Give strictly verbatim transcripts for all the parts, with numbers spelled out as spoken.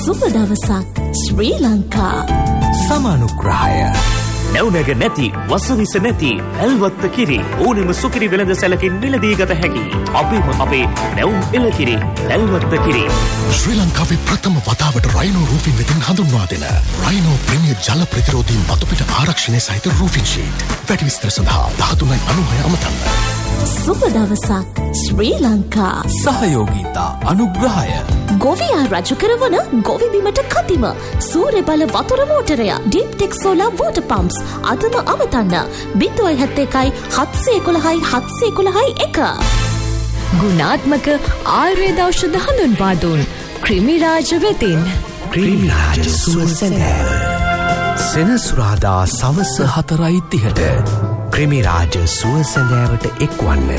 සුබ දවසක් ශ්‍රී ලංකා. සමානුග්‍රහය නැවුනග නැති වසවිස නැති ඇල්වත්ත කිරි ඕනෙම සුකිරි වෙළඳ සැලකින් මිලදී ගත හැකි අපේම අපේ නැවුම් එළකිරි ඇල්වත්ත කිරි. ශ්‍රී ලංකාවේ ප්‍රථම වතාවට රයිනෝ රූෆින් වෙතින් හඳුන්වා දෙන රයිනෝ ප්‍රීමියර් ජල ප්‍රතිරෝධී මතුපිට ආරක්ෂණය සහිත රූෆින් ෂීට්. වැඩි විස්තර සඳහා දහතුනයි අනූහය අමතන්න. සුබ දවසක් ශ්‍රී ලංකා. සහයෝගීතා අනුග්‍රහය ගොවියා රජු කරවන ගොවි බිමට කතිම සූර්ය බල වතුර මෝටරය ඩීප්ටෙක් සෝලාර් වෝටර් පම්ප්ස් අදම අමතන්න බිංදුවයි හැත්තෑ එකයි හත්සිය එකොළහයි හත්සිය එකොළහයි එක. ගුණාත්මක ආයුර්වේද ඖෂධ හඳුන්වා දුන් ක්‍රිමිරාජ වෙතින් ක්‍රිමිරාජ සුවසැඳෑව සෙනසුරාදා සවස හතරයි තිහට ක්‍රිමිරාජ සුවසැඳෑවට එක්වන්න.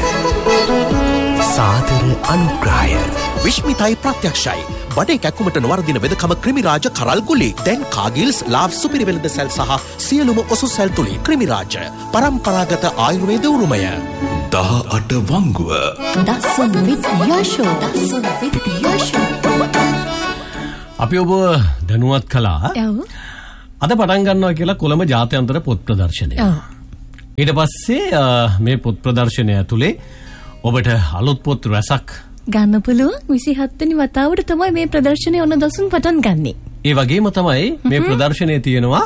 සාදර අනුග්‍රහය විශ්මිතයි ප්‍රත්‍යක්ෂයි. බඩේ කැක්කුමට නොවර්දින වෙදකම ක්‍රිමිරාජ කරල් ගුලි. දැන් කාගිල්ස් ලාව් සුපිරි වෙළඳ සැල් සහ සියලුම ඔසු සැල් තුලින් ක්‍රිමිරාජ පරම්පරාගත ආයුර්වේද උරුමය. දහ අට වංගුව දසුන් විත් යශෝ දසුන් විත් යශෝ. අපි ඔබ දැනුවත් කළා අද පටන් ගන්නවා කියලා කොළඹ ජාත්‍යන්තර පොත් ප්‍රදර්ශනය. ඊට පස්සේ මේ පොත් ප්‍රදර්ශනය ඇතුලේ ඔබට අලුත් පොත් රැසක් ගන්න පුළුවන්. විසිහත් වෙනි වතාවට තමයි මේ ප්‍රදර්ශනය ඔන්න දසුන් පටන් ගන්නෙ. ඒ වගේම තමයි මේ ප්‍රදර්ශනය තියෙනවා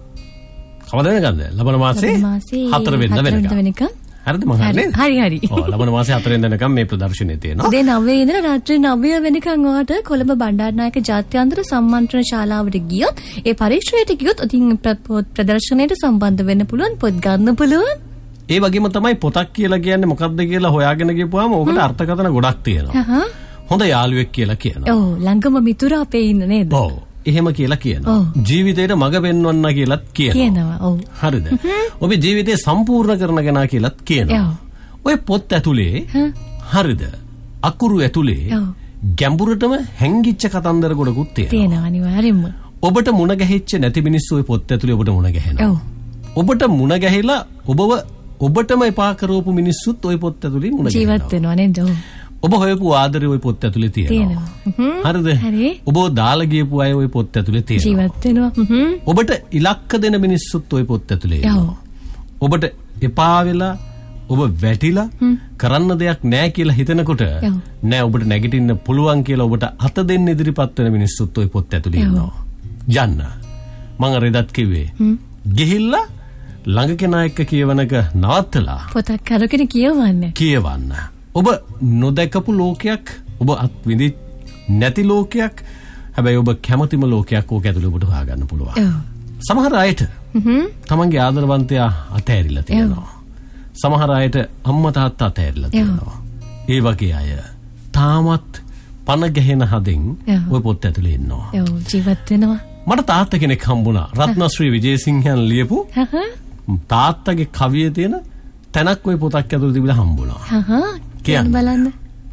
කවද වෙනකන්ද? ලබන මාසේ හතර වෙනිදා වෙනකන්. හරිද මම හරිනේ? හරි හරි. ඔව් ලබන මාසේ හතර වෙනිදා වෙනකන් මේ ප්‍රදර්ශනය තියෙනවා. උදේ නවය ඉඳලා රාත්‍රී නවය වෙනකන් ඔයාට කොළඹ බණ්ඩාරනායක ජාත්‍යන්තර සම්මන්ත්‍රණ ශාලාවට ගියොත් ඒ පරීක්ෂණයට ගියොත් ඉතින් පොත් ප්‍රදර්ශනයට සම්බන්ධ වෙන්න පුළුවන්, පොත් ගන්න පුළුවන්. ඒ වගේම තමයි පොතක් කියලා කියන්නේ මොකක්ද කියලා හොයාගෙන ගිහපුවාම ඕකට අර්ථකථන ගොඩක් තියෙනවා. හොඳ යාළුවෙක් කියලා කියනවා. ඔව් ළඟම මිතුරා අපේ ඉන්න නේද? ඔව් එහෙම කියලා කියනවා. ජීවිතේට මඟ පෙන්වන්න කියලාත් කියනවා. කියනවා. ඔව්. හරිද? ඔබේ ජීවිතේ සම්පූර්ණ කරන කෙනා කියලාත් කියනවා. ඔය පොත් ඇතුලේ හරිද? අකුරු ඇතුලේ ගැඹුරටම හැංගිච්ච කතන්දර ගොඩකුත් තියෙනවා. තියෙනවා අනිවාර්යෙන්ම. ඔබට මුණ ගැහිච්ච නැති මිනිස්සු ඔය පොත් ඇතුලේ ඔබට මුණ ගැහෙනවා. ඔව්. ඔබට මුණ ගැහිලා ඔබව ඔබටම එපා කරවපු මිනිස්සුත් ওই පොත් ඇතුලේ මුණ ගැහෙනවා. ජීවත් වෙනවා නේද? ඔබ හොයපු ආදරේ ওই පොත් ඇතුලේ තියෙනවා. හරිද? ඔබ දාලා ගියපු අය ওই පොත් ඇතුලේ තියෙනවා. ජීවත් වෙනවා. ඔබට ඉලක්ක දෙන මිනිස්සුත් ওই පොත් ඇතුලේ ඉන්නවා. ඔබට එපා වෙලා ඔබ වැටිලා කරන්න දෙයක් නැහැ කියලා හිතනකොට නෑ ඔබට නැගිටින්න පුළුවන් කියලා ඔබට අත දෙන්න ඉදිරිපත් වෙන මිනිස්සුත් ওই පොත් ඇතුලේ ඉන්නවා. යන්න. මම අර එදත් කිව්වේ. ගිහිල්ලා ළඟ කෙනා එක්ක කියවනක නවත්තලා පොතක් අරගෙන කියවන්න. කියවන්න. ඔබ නොදකපු ලෝකයක්, ඔබ අත්විඳි නැති ලෝකයක්, හැබැයි ඔබ කැමතිම ලෝකයක් ඕක ඇතුලේ ඔබට හොයාගන්න පුළුවන්. සමහර අයට තමන්ගේ ආදරවන්තයා අතෑරිලා තියෙනවා. සමහර අයට අම්මා තාත්තා අතෑරිලා තියෙනවා. ඒ වගේ අය තාමත් පණ ගැහෙන හදින් ওই පොත් ඇතුලේ ඉන්නවා. ඔව් ජීවත් වෙනවා. මට තාත්තා කෙනෙක් හම්බුණා. රත්නශ්‍රී විජේසිංහයන් ලියපු තාත්තගේ කවියේ තියෙන තැනක් ওই පොතක් ඇතුළේ තිබිලා හම්බුණා. හහ කියන්න බලන්න.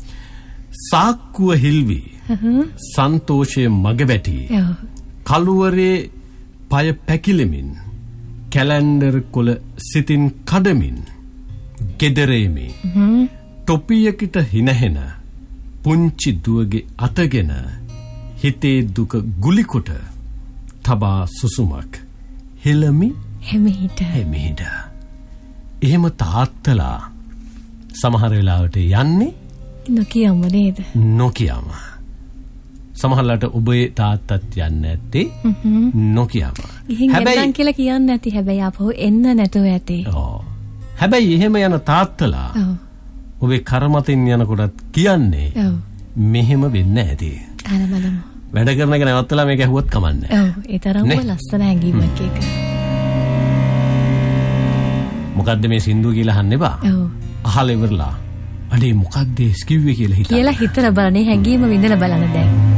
සාක්කුව හිල්වි සන්තෝෂයේ මග වැටි කළුවරේ පය පැකිලෙමින් කැලෙන්ඩර් කොළ සිතින් කඩමින් ගෙදරෙමි ටොපියකට හිනහෙන පුංචි දුවගේ අතගෙන හිතේ දුක ගුලිකොට තබා සුසුමක් හෙළමි හෙමිහිට හෙමිහිට. එහෙම තාත්තලා සමහර වෙලාවට යන්නේ නොකියම නේද? නොකියම. සමහරලාට ඔබේ තාත්තත් යන්නේ නැත්තේ නොකියම. හැබැයි කියලා කියන්නේ නැති හැබැයි ආපහු එන්න නැතුව ඇතේ. ඔව්. හැබැයි එහෙම යන තාත්තලා ඔබේ කරමතින් යනකොටත් කියන්නේ මෙහෙම වෙන්නේ නැති. අර බලමු. වැඩ කරන එක නැවත්තලා මේක ඇහුවත් කමන්නේ. ඔව් ඒ තරම්ම ලස්සන හැඟීමක් ඒක. මොකද්ද මේ සින්දුව කියලා අහන්න එපා. ඔව්. අහලා ඉවරලා අනේ මොකද්ද කිව්වේ කියලා හිතන්න. කියලා හිතලා බලන්නේ හැඟීම විඳලා බලන්න දැන්.